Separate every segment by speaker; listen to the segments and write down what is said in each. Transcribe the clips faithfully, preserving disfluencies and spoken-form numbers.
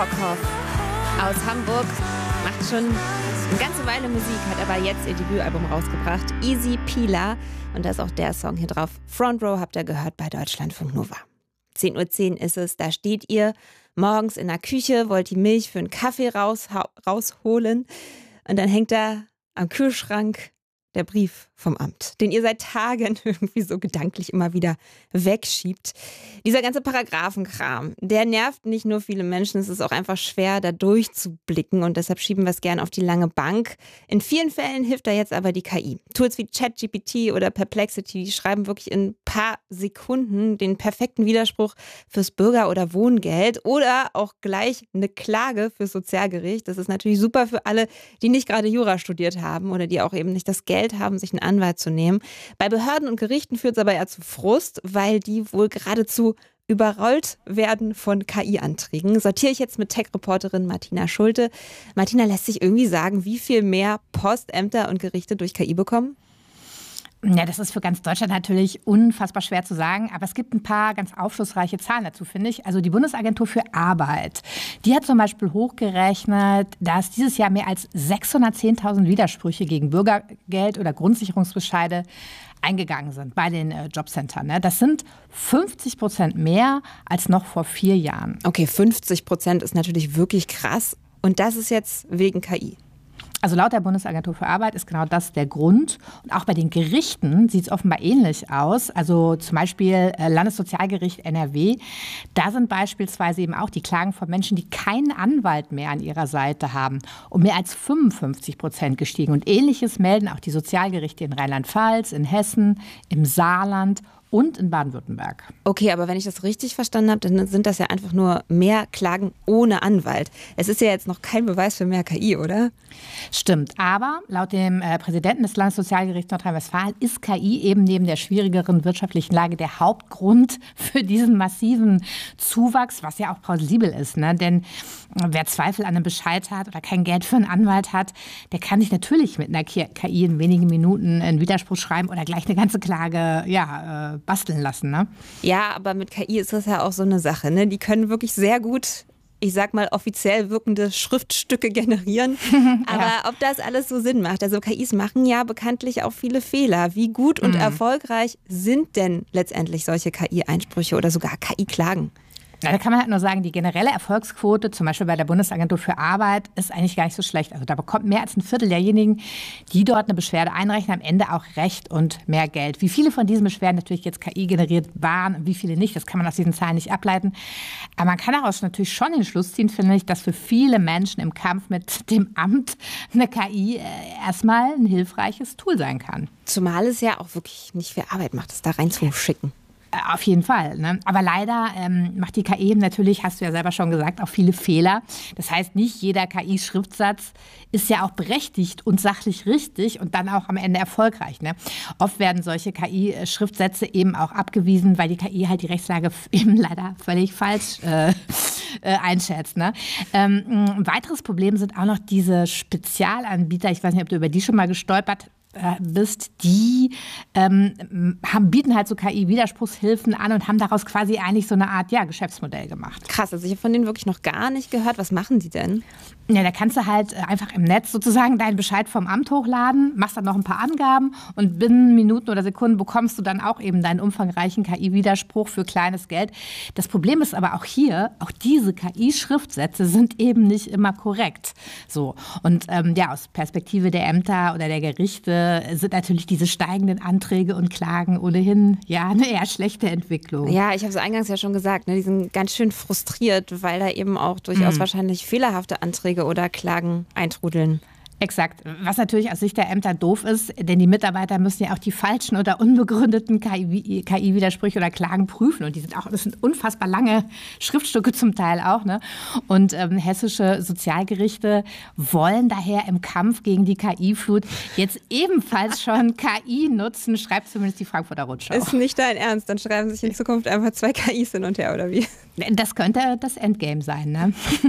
Speaker 1: Brockhoff aus Hamburg. Macht schon eine ganze Weile Musik, hat aber jetzt ihr Debütalbum rausgebracht. Easy Peeler. Und da ist auch der Song hier drauf. Front Row habt ihr gehört bei Deutschlandfunk Nova. zehn Uhr zehn ist es, da steht ihr morgens in der Küche, wollt die Milch für einen Kaffee raus, rausholen. Und dann hängt da am Kühlschrank der Brief vom Amt, den ihr seit Tagen irgendwie so gedanklich immer wieder wegschiebt. Dieser ganze Paragraphenkram, der nervt nicht nur viele Menschen, es ist auch einfach schwer, da durchzublicken und deshalb schieben wir es gern auf die lange Bank. In vielen Fällen hilft da jetzt aber die K I. Tools wie ChatGPT oder Perplexity, die schreiben wirklich in ein paar Sekunden den perfekten Widerspruch fürs Bürger- oder Wohngeld oder auch gleich eine Klage fürs Sozialgericht. Das ist natürlich super für alle, die nicht gerade Jura studiert haben oder die auch eben nicht das Geld haben, sich einen Anwalt zu nehmen. Bei Behörden und Gerichten führt es aber eher zu Frust, weil die wohl geradezu überrollt werden von K I-Anträgen. Sortiere ich jetzt mit Tech-Reporterin Martina Schulte. Martina, lässt sich irgendwie sagen, wie viel mehr Post, Ämter und Gerichte durch K I bekommen?
Speaker 2: Ja, das ist für ganz Deutschland natürlich unfassbar schwer zu sagen. Aber es gibt ein paar ganz aufschlussreiche Zahlen dazu, finde ich. Also die Bundesagentur für Arbeit, die hat zum Beispiel hochgerechnet, dass dieses Jahr mehr als sechshundertzehntausend Widersprüche gegen Bürgergeld oder Grundsicherungsbescheide eingegangen sind bei den äh, Jobcentern. Ne? Das sind fünfzig Prozent mehr als noch vor vier Jahren.
Speaker 1: Okay, fünfzig Prozent ist natürlich wirklich krass. Und das ist jetzt wegen K I.
Speaker 2: Also laut der Bundesagentur für Arbeit ist genau das der Grund. Und auch bei den Gerichten sieht es offenbar ähnlich aus. Also zum Beispiel Landessozialgericht N R W. Da sind beispielsweise eben auch die Klagen von Menschen, die keinen Anwalt mehr an ihrer Seite haben, um mehr als fünfundfünfzig Prozent gestiegen. Und Ähnliches melden auch die Sozialgerichte in Rheinland-Pfalz, in Hessen, im Saarland und in Baden-Württemberg.
Speaker 1: Okay, aber wenn ich das richtig verstanden habe, dann sind das ja einfach nur mehr Klagen ohne Anwalt. Es ist ja jetzt noch kein Beweis für mehr K I, oder?
Speaker 2: Stimmt, aber laut dem äh, Präsidenten des Landessozialgerichts Nordrhein-Westfalen ist K I eben neben der schwierigeren wirtschaftlichen Lage der Hauptgrund für diesen massiven Zuwachs, was ja auch plausibel ist. Ne? Denn wer Zweifel an einem Bescheid hat oder kein Geld für einen Anwalt hat, der kann sich natürlich mit einer K I in wenigen Minuten einen Widerspruch schreiben oder gleich eine ganze Klage ja, äh, basteln lassen. Ne?
Speaker 1: Ja, aber mit K I ist das ja auch so eine Sache. Ne? Die können wirklich sehr gut, ich sag mal, offiziell wirkende Schriftstücke generieren. Aber ja. Ob das alles so Sinn macht, also K Is machen ja bekanntlich auch viele Fehler. Wie gut und mhm. erfolgreich sind denn letztendlich solche K I-Einsprüche oder sogar K I-Klagen?
Speaker 2: Na, da kann man halt nur sagen, die generelle Erfolgsquote, zum Beispiel bei der Bundesagentur für Arbeit, ist eigentlich gar nicht so schlecht. Also da bekommt mehr als ein Viertel derjenigen, die dort eine Beschwerde einreichen, am Ende auch Recht und mehr Geld. Wie viele von diesen Beschwerden natürlich jetzt K I generiert waren und wie viele nicht, das kann man aus diesen Zahlen nicht ableiten. Aber man kann daraus natürlich schon den Schluss ziehen, finde ich, dass für viele Menschen im Kampf mit dem Amt eine K I erstmal ein hilfreiches Tool sein kann.
Speaker 1: Zumal es ja auch wirklich nicht viel Arbeit macht, es da reinzuschicken.
Speaker 2: Auf jeden Fall. Ne? Aber leider ähm, macht die K I natürlich, hast du ja selber schon gesagt, auch viele Fehler. Das heißt, nicht jeder K I-Schriftsatz ist ja auch berechtigt und sachlich richtig und dann auch am Ende erfolgreich. Ne? Oft werden solche K I-Schriftsätze eben auch abgewiesen, weil die K I halt die Rechtslage eben leider völlig falsch äh, äh, einschätzt. Ne? Ähm, ein weiteres Problem sind auch noch diese Spezialanbieter. Ich weiß nicht, ob du über die schon mal gestolpert bist, die ähm, haben, bieten halt so K I-Widerspruchshilfen an und haben daraus quasi eigentlich so eine Art ja, Geschäftsmodell gemacht.
Speaker 1: Krass, also ich habe von denen wirklich noch gar nicht gehört. Was machen die denn?
Speaker 2: Ja, da kannst du halt einfach im Netz sozusagen deinen Bescheid vom Amt hochladen, machst dann noch ein paar Angaben und binnen Minuten oder Sekunden bekommst du dann auch eben deinen umfangreichen K I-Widerspruch für kleines Geld. Das Problem ist aber auch hier, auch diese K I-Schriftsätze sind eben nicht immer korrekt. So. Und ähm, ja, aus Perspektive der Ämter oder der Gerichte sind natürlich diese steigenden Anträge und Klagen ohnehin ja eine eher schlechte Entwicklung.
Speaker 1: Ja, ich habe es eingangs ja schon gesagt, ne, die sind ganz schön frustriert, weil da eben auch durchaus mhm. wahrscheinlich fehlerhafte Anträge oder Klagen eintrudeln.
Speaker 2: Exakt. Was natürlich aus Sicht der Ämter doof ist, denn die Mitarbeiter müssen ja auch die falschen oder unbegründeten K I-Widersprüche oder Klagen prüfen. Und die sind auch, das sind unfassbar lange Schriftstücke zum Teil auch. Ne? Und ähm, hessische Sozialgerichte wollen daher im Kampf gegen die K I-Flut jetzt ebenfalls schon K I nutzen, schreibt zumindest die Frankfurter Rundschau.
Speaker 1: Ist nicht dein Ernst? Dann schreiben sich in Zukunft einfach zwei K Is hin und her, oder wie?
Speaker 2: Das könnte das Endgame sein. Ne?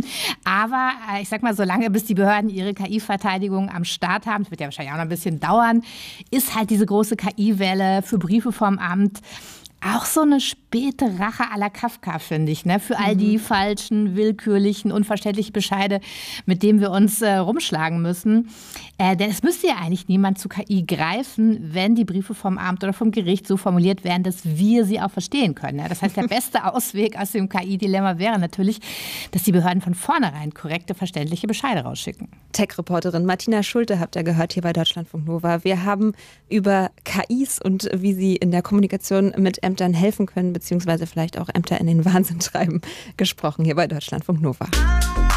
Speaker 2: Aber ich sag mal, solange bis die Behörden ihre K I-Verteidigung am Start haben, das wird ja wahrscheinlich auch noch ein bisschen dauern, ist halt diese große K I-Welle für Briefe vom Amt auch so eine Spitze späte Rache à la Kafka, finde ich, ne? Für all die falschen, willkürlichen, unverständlichen Bescheide, mit denen wir uns äh, rumschlagen müssen. Äh, denn es müsste ja eigentlich niemand zu K I greifen, wenn die Briefe vom Amt oder vom Gericht so formuliert werden, dass wir sie auch verstehen können. Ja? Das heißt, der beste Ausweg aus dem K I-Dilemma wäre natürlich, dass die Behörden von vornherein korrekte, verständliche Bescheide rausschicken.
Speaker 1: Tech-Reporterin Martina Schulte habt ihr gehört hier bei Deutschlandfunk Nova. Wir haben über K Is und wie sie in der Kommunikation mit Ämtern helfen können, beziehungsweise vielleicht auch Ämter in den Wahnsinn treiben, gesprochen hier bei Deutschlandfunk Nova.